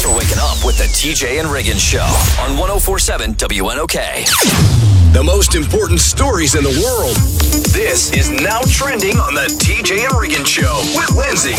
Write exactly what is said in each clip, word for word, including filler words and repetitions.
for waking up with the T J and Riggins Show on one oh four point seven W N O K. The most important stories in the world. This is Now Trending on the T J and Riggins Show with Lindsay.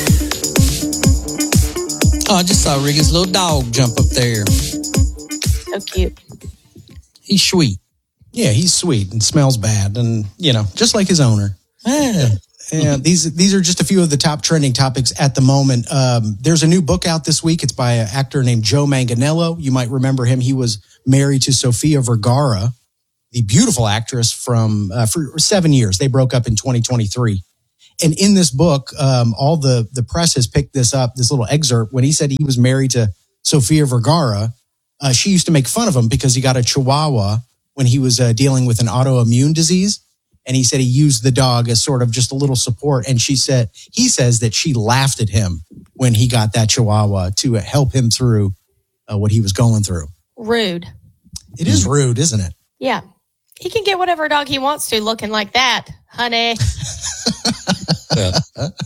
Oh, I just saw Riggins' little dog jump up there. So cute. He's sweet. Yeah, he's sweet and smells bad, and you know, just like his owner. Yeah. Yeah, these these are just a few of the top trending topics at the moment. Um, there's a new book out this week. It's by an actor named Joe Manganiello. You might remember him. He was married to Sofia Vergara, the beautiful actress from uh, for seven years. They broke up in twenty twenty-three. And in this book, um, all the the press has picked this up. This little excerpt when he said he was married to Sofia Vergara. Uh, she used to make fun of him because he got a Chihuahua when he was uh, dealing with an autoimmune disease. And he said he used the dog as sort of just a little support. And she said, he says that she laughed at him when he got that Chihuahua to help him through uh, what he was going through. Rude. It is rude, isn't it? Yeah. He can get whatever dog he wants to looking like that, honey. Yeah.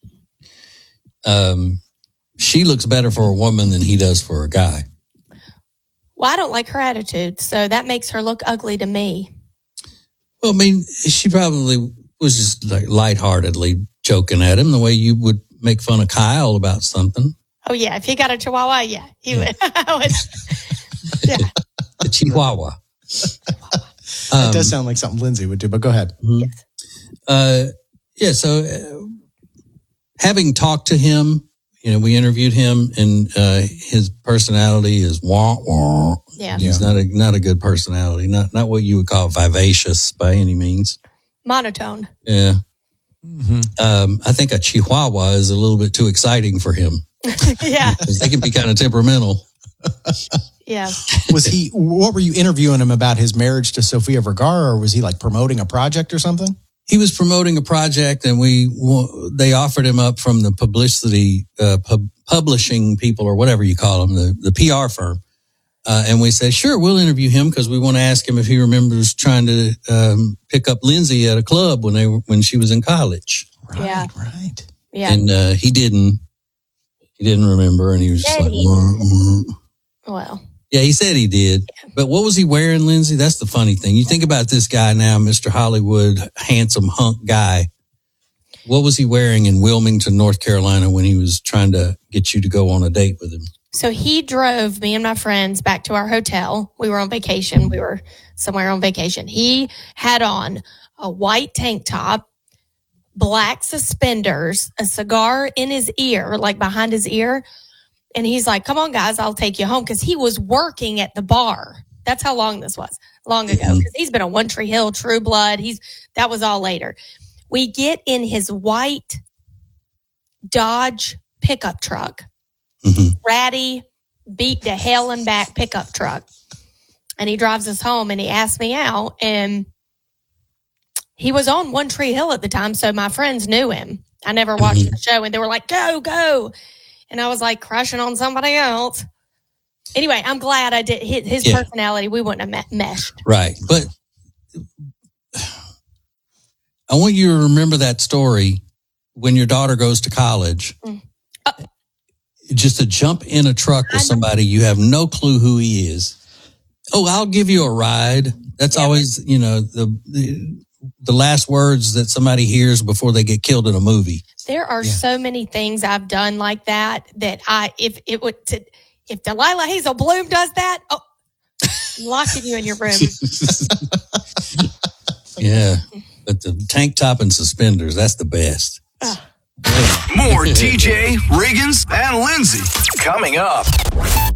Um, she looks better for a woman than he does for a guy. Well, I don't like her attitude, so that makes her look ugly to me. Well, I mean, she probably was just like lightheartedly joking at him the way you would make fun of Kyle about something. Oh, yeah. If he got a Chihuahua, yeah, he yeah. would. I would. Yeah. The Chihuahua. That um, does sound like something Lindsay would do, but go ahead. Mm-hmm. Yes. Uh, yeah, so uh, having talked to him, you know, we interviewed him, and uh, his personality is wah wah. Yeah, he's yeah. not a not a good personality. Not not what you would call vivacious by any means. Monotone. Yeah. Mm-hmm. Um, I think a Chihuahua is a little bit too exciting for him. Yeah, because they can be kind of temperamental. Yeah. Was he? What were you interviewing him about? His marriage to Sofia Vergara, or was he like promoting a project or something? He was promoting a project, and we they offered him up from the publicity uh, pub, publishing people, or whatever you call them, the, the P R firm. Uh, and we said, sure, we'll interview him because we want to ask him if he remembers trying to um, pick up Lindsay at a club when they were, when she was in college. Right, yeah. right. Yeah. And uh, he didn't. He didn't remember, and he was just like, wah, wah. Well. Yeah, he said he did. Yeah. But what was he wearing, Lindsay? That's the funny thing. You think about this guy now, Mister Hollywood, handsome hunk guy. What was he wearing in Wilmington, North Carolina, when he was trying to get you to go on a date with him? So he drove me and my friends back to our hotel. We were on vacation. We were somewhere on vacation. He had on a white tank top, black suspenders, a cigar in his ear, like behind his ear. And he's like, come on, guys, I'll take you home. Because he was working at the bar. That's how long this was, long ago. Because he's been on One Tree Hill, True Blood. He's that was all later. We get in his white Dodge pickup truck. Mm-hmm. Ratty, beat to hell and back pickup truck. And he drives us home, and he asked me out. And he was on One Tree Hill at the time, so my friends knew him. I never watched mm-hmm. the show, and they were like, go, go. And I was like crushing on somebody else. Anyway, I'm glad I did hit his yeah. personality. We wouldn't have meshed. Right. But I want you to remember that story when your daughter goes to college. Mm. Uh, just to jump in a truck with somebody, you have no clue who he is. Oh, I'll give you a ride. That's yeah. always, you know, the, the the last words that somebody hears before they get killed in a movie. There are yeah. so many things I've done like that that I, if it would, to, if Delilah Hazel Bloom does that, oh, locking you in your room. Yeah, but the tank top and suspenders, that's the best. Uh. More T J, Riggins, and Lindsay coming up.